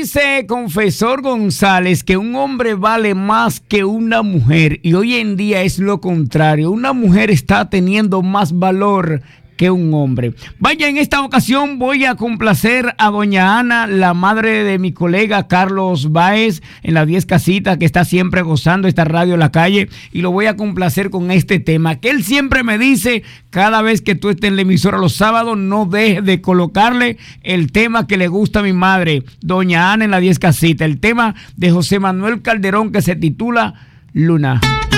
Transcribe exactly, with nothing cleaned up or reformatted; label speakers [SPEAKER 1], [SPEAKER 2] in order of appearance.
[SPEAKER 1] Dice Confesor González que un hombre vale más que una mujer y hoy en día es lo contrario. Una mujer está teniendo más valor que un hombre. Vaya, en esta ocasión voy a complacer a doña Ana, la madre de mi colega Carlos Báez, en las diez casitas, que está siempre gozando esta radio en la calle, y lo voy a complacer con este tema, que él siempre me dice, cada vez que tú estés en la emisora los sábados, no dejes de colocarle el tema que le gusta a mi madre, doña Ana, en las diez casitas, el tema de José Manuel Calderón, que se titula Luna.